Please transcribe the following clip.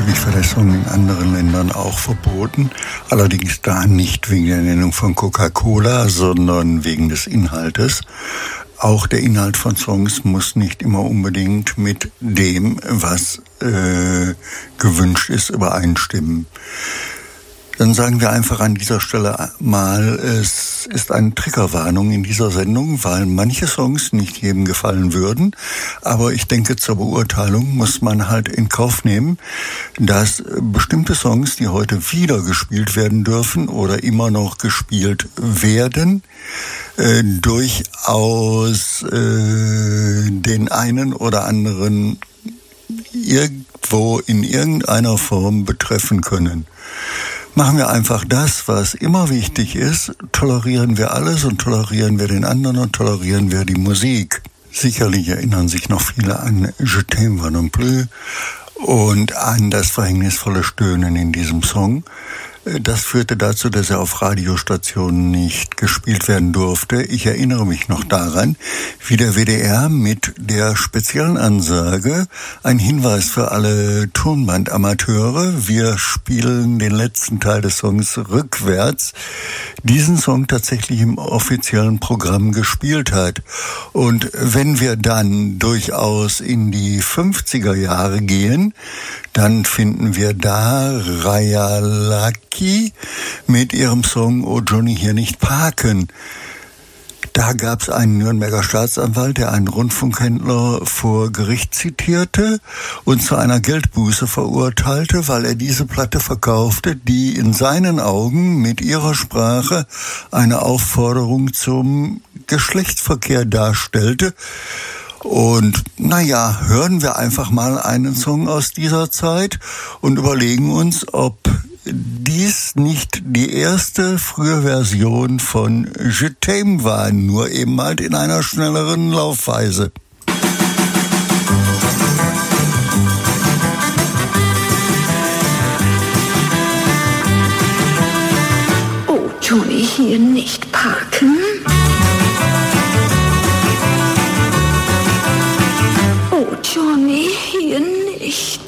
Natürlich war der Song in anderen Ländern auch verboten, allerdings da nicht wegen der Nennung von Coca-Cola, sondern wegen des Inhaltes. Auch der Inhalt von Songs muss nicht immer unbedingt mit dem, was gewünscht ist, übereinstimmen. Dann sagen wir einfach an dieser Stelle mal, es ist eine Triggerwarnung in dieser Sendung, weil manche Songs nicht jedem gefallen würden. Aber ich denke, zur Beurteilung muss man halt in Kauf nehmen, dass bestimmte Songs, die heute wieder gespielt werden dürfen oder immer noch gespielt werden, durchaus den einen oder anderen irgendwo in irgendeiner Form betreffen können. Machen wir einfach das, was immer wichtig ist, tolerieren wir alles und tolerieren wir den anderen und tolerieren wir die Musik. Sicherlich erinnern sich noch viele an Je t'aime va non plus und an das verhängnisvolle Stöhnen in diesem Song. Das führte dazu, dass er auf Radiostationen nicht gespielt werden durfte. Ich erinnere mich noch daran, wie der WDR mit der speziellen Ansage, ein Hinweis für alle Tonbandamateure, wir spielen den letzten Teil des Songs rückwärts, diesen Song tatsächlich im offiziellen Programm gespielt hat. Und wenn wir dann durchaus in die 50er Jahre gehen, dann finden wir da Raya Lucky mit ihrem Song Oh Johnny, hier nicht parken. Da gab es einen Nürnberger Staatsanwalt, der einen Rundfunkhändler vor Gericht zitierte und zu einer Geldbuße verurteilte, weil er diese Platte verkaufte, die in seinen Augen mit ihrer Sprache eine Aufforderung zum Geschlechtsverkehr darstellte. Und naja, hören wir einfach mal einen Song aus dieser Zeit und überlegen uns, ob dies nicht die erste frühe Version von Je t'aime war, nur eben halt in einer schnelleren Laufweise. Oh, Johnny, hier nicht parken. Oh, Johnny, hier nicht.